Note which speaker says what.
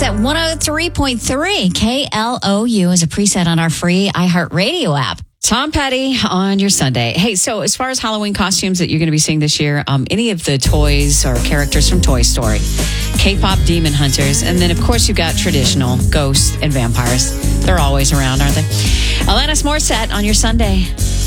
Speaker 1: at 103.3 KLOU as a preset on our free iHeartRadio app. Tom Petty on your Sunday. Hey, so as far as Halloween costumes that you're going to be seeing this year, any of the toys or characters from Toy Story, K-pop demon hunters, and then, of course, you've got traditional ghosts and vampires. They're always around, aren't they? Alanis Morissette on your Sunday.